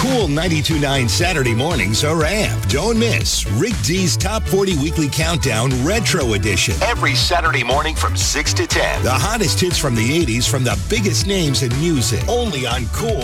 Cool 92.9 Saturday mornings are amped. Don't miss Rick D's Top 40 Weekly Countdown Retro Edition. Every Saturday morning from 6 to 10. The hottest hits from the 80s from the biggest names in music. Only on Cool